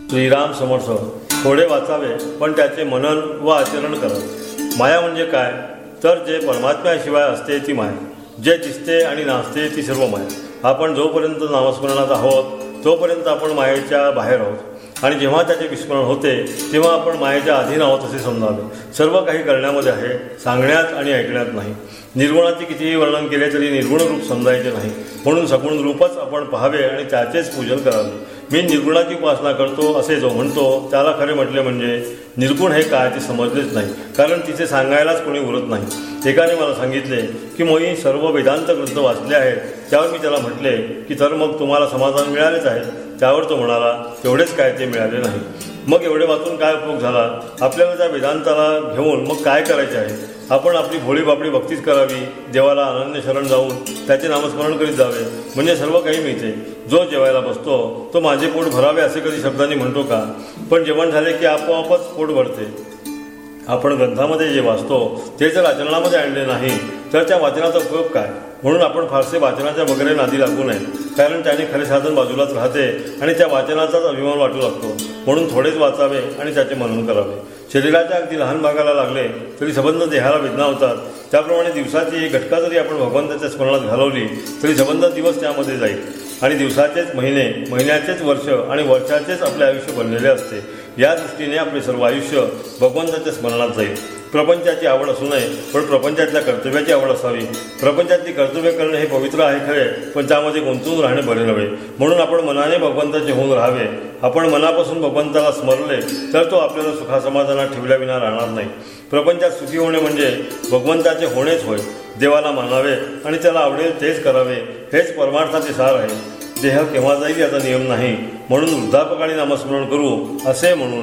श्रीराम समर्थ. थोडे वाचावे पण त्याचे मनन व आचरण करावे. माया म्हणजे काय तर जे परमात्म्याशिवाय असते ती माया, जे दिसते आणि नाचते ती सर्व माया. आपण जोपर्यंत नामस्मरणात आहोत तोपर्यंत आपण मायेच्या बाहेर आहोत आणि जेव्हा त्याचे विस्मरण होते तेव्हा आपण मायेच्या अधीन आहोत असे समजावे. सर्व काही करण्यामध्ये आहे, सांगण्यात आणि ऐकण्यात नाही. निर्गुणाचे कितीही वर्णन केले तरी निर्गुण रूप समजायचे नाही, म्हणून सगुण रूपच आपण पाहावे आणि त्याचेच पूजन करावे. मी निर्गुणाची उपासना करतो असे जो म्हणतो त्याला खरे म्हटले म्हणजे निर्गुण हे काय ते समजलेच नाही, कारण तिचे सांगायलाच कोणी उरत नाही. एकाने मला सांगितले की मी सर्व वेदांत ग्रंथ वाचले आहेत. त्यावर मी त्याला म्हटले की तर मग तुम्हाला समाधान मिळालेच आहे. त्यावर तो म्हणाला तेवढेच काय ते मिळाले नाही. मग एवढे वाचून काय उपयोग झाला? आपल्याला त्या वेदांताला घेऊन मग काय करायचे आहे? आपण आपली भोळी बापडी भक्तीच करावी, देवाला अनन्य शरण जाऊन त्याचे नामस्मरण करीत जावे, म्हणजे सर्व काही मिळते. जो जेवायला बसतो तो माझे पोट भरावे असे कधी शब्दांनी म्हणतो का? पण जेवण झाले की आपोआपच पोट भरते. आपण ग्रंथामध्ये जे वाचतो ते जर आचरणामध्ये आणले नाही तर त्या वाचनाचा उपयोग काय? म्हणून आपण फारसे वाचनाच्या वगैरे नादी लागू नये, कारण त्याने खरे साधन बाजूलाच राहते आणि त्या वाचनाचाच अभिमान वाटू लागतो. म्हणून थोडेच वाचावे आणि त्याचे मनन करावे. शरीराच्या अगदी लहान भागाला लागले तरी संबंध देहाला वेदना होतात. त्याप्रमाणे दिवसाची एक घटका जरी आपण भगवंताच्या स्मरणात घालवली तरी संबंध दिवस त्यामध्ये जाईल आणि दिवसाचेच महिने, महिन्याचेच वर्ष आणि वर्षाचेच आपले आयुष्य बनलेले असते. या दृष्टीने आपले सर्व आयुष्य भगवंताच्या स्मरणात जाईल. प्रपंचाची आवड असू नये, पण प्रपंचातल्या कर्तव्याची आवड असावी. प्रपंचातली कर्तव्य करणे हे पवित्र आहे खरे, पण त्यामध्ये गुंतून राहणे बरे नव्हे. म्हणून आपण मनाने भगवंताचे होऊन राहावे. आपण मनापासून भगवंताला स्मरले तर तो आपल्याला सुखासमाधानात ठेवल्याविना राहणार नाही. प्रपंचात सुखी होणे म्हणजे भगवंताचे होणेच होय. देवाला मानावे आणि त्याला आवडेल तेच करावे, हेच परमार्थाचे सार आहे. देह केव्हा जाईल याचा नियम नाही, म्हणून वृद्धापकाळी नामस्मरण करू असे म्हणू